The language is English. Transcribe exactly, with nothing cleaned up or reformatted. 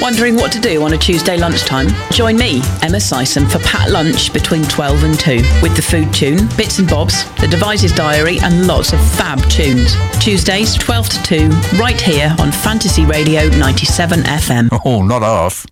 Wondering what to do on a Tuesday lunchtime? Join me, Emma Sison, for Pat Lunch between twelve and two with the food tune, bits and bobs, the Devices Diary and lots of fab tunes. Tuesdays twelve to two, right here on Fantasy Radio ninety-seven F M. Oh, not half.